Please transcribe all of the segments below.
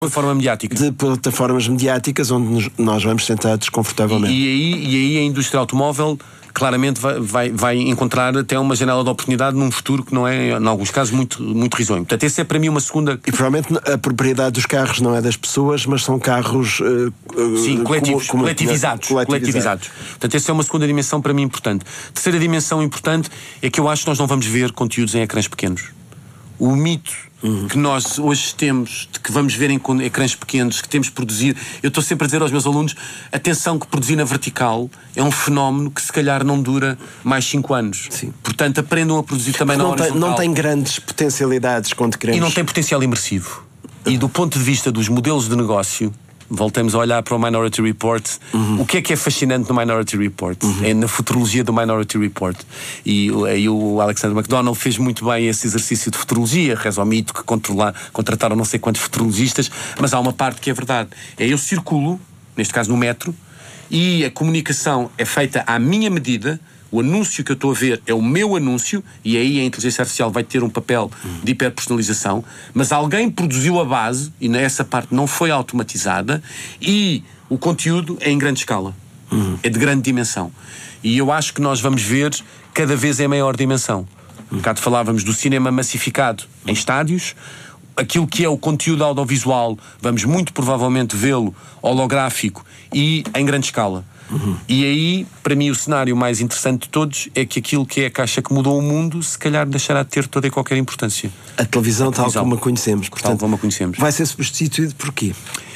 de plataformas mediáticas onde nós vamos sentar desconfortavelmente. E aí a indústria automóvel claramente vai encontrar até uma janela de oportunidade num futuro que não é, em alguns casos, muito, muito risonho. Portanto, essa é para mim uma segunda... E provavelmente a propriedade dos carros não é das pessoas, mas são carros... Sim, coletivizados. Portanto, essa é uma segunda dimensão para mim importante. Terceira dimensão importante é que eu acho que nós não vamos ver conteúdos em ecrãs pequenos. O mito que nós hoje temos, de que vamos ver em ecrãs pequenos, que temos produzido... Eu estou sempre a dizer aos meus alunos, atenção que produzir na vertical é um fenómeno que se calhar não dura mais 5 anos. Sim. Portanto, aprendam a produzir também na horizontal. Não tem grandes potencialidades quando queremos... E não tem potencial imersivo. E do ponto de vista dos modelos de negócio... Voltamos a olhar para o Minority Report. O que é fascinante no Minority Report? É na futurologia do Minority Report. E o Alexander McDonald fez muito bem esse exercício de futurologia. Reza ao mito que contrataram não sei quantos futurologistas, mas há uma parte que é verdade. Eu circulo, neste caso no metro, e a comunicação é feita à minha medida. O anúncio que eu estou a ver é o meu anúncio, e aí a inteligência artificial vai ter um papel de hiperpersonalização, mas alguém produziu a base, e nessa parte não foi automatizada, e o conteúdo é em grande escala. É de grande dimensão. E eu acho que nós vamos ver cada vez em maior dimensão. Um bocado falávamos do cinema massificado em estádios. Aquilo que é o conteúdo audiovisual, vamos muito provavelmente vê-lo holográfico e em grande escala. E aí, para mim, o cenário mais interessante de todos é que aquilo que é a caixa que mudou o mundo, se calhar deixará de ter toda e qualquer importância. A televisão tal como a conhecemos. Portanto, vai ser substituído por quê?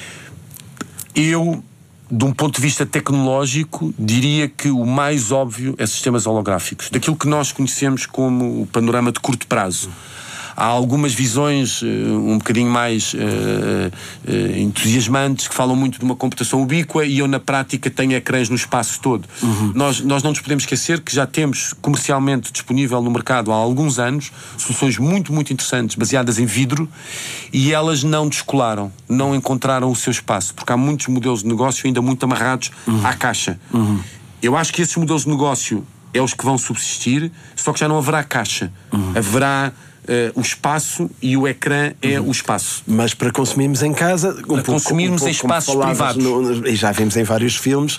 Eu, de um ponto de vista tecnológico, diria que o mais óbvio é sistemas holográficos. Daquilo que nós conhecemos como o panorama de curto prazo. Há algumas visões um bocadinho mais entusiasmantes que falam muito de uma computação ubíqua, e eu na prática tenho ecrãs no espaço todo. Nós não nos podemos esquecer que já temos comercialmente disponível no mercado há alguns anos soluções muito, muito interessantes baseadas em vidro, e elas não descolaram, não encontraram o seu espaço, porque há muitos modelos de negócio ainda muito amarrados à caixa. Eu acho que esses modelos de negócio é os que vão subsistir, só que já não haverá caixa. Haverá o espaço, e o ecrã é o espaço. Mas para consumirmos em casa, consumirmos em espaços privados. E já vimos em vários filmes,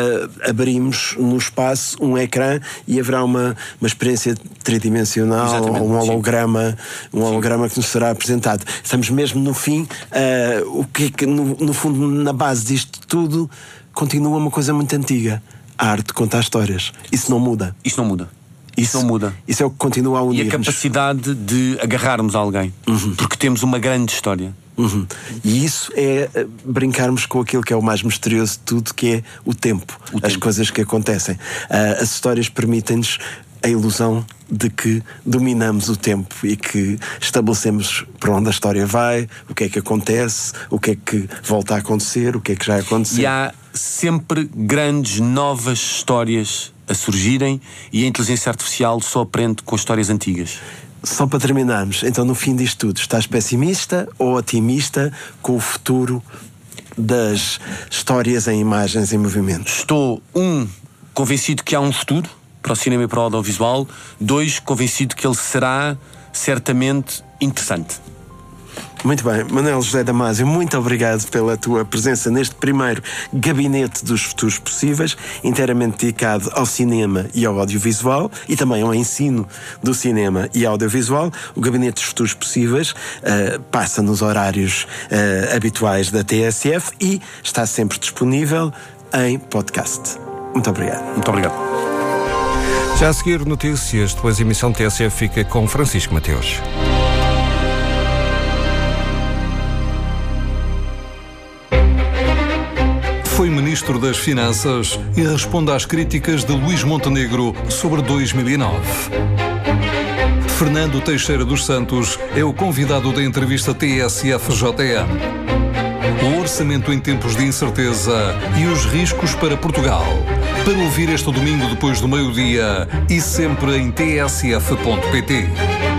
abrimos no espaço um ecrã e haverá uma experiência tridimensional. Exatamente, um holograma, que nos será apresentado. Estamos mesmo no fim. O que é que, no fundo, na base disto tudo, continua uma coisa muito antiga. A arte de contar histórias. Isso não muda. Isso não muda. Isso é o que continua a unir-nos. E a capacidade de agarrarmos a alguém. Porque temos uma grande história. E isso é brincarmos com aquilo que é o mais misterioso de tudo, que é o tempo. As coisas que acontecem. As histórias permitem-nos a ilusão de que dominamos o tempo e que estabelecemos para onde a história vai, o que é que acontece, o que é que volta a acontecer, o que é que já aconteceu. E há sempre grandes novas histórias a surgirem, e a inteligência artificial só aprende com histórias antigas. Só para terminarmos, então, no fim disto tudo, estás pessimista ou otimista com o futuro das histórias em imagens em movimento? Estou, convencido que há um futuro para o cinema e para o audiovisual. 2, convencido que ele será certamente interessante. Muito bem, Manuel José Damasio, muito obrigado pela tua presença neste primeiro Gabinete dos Futuros Possíveis, inteiramente dedicado ao cinema e ao audiovisual, e também ao ensino do cinema e audiovisual. O Gabinete dos Futuros Possíveis passa nos horários habituais da TSF e está sempre disponível em podcast. Muito obrigado. Muito obrigado. Já a seguir, notícias, depois a emissão TSF fica com Francisco Mateus. Foi Ministro das Finanças e responde às críticas de Luís Montenegro sobre 2009. Fernando Teixeira dos Santos é o convidado da entrevista TSF-JN. O orçamento em tempos de incerteza e os riscos para Portugal. Para ouvir este domingo depois do meio-dia e sempre em tsf.pt.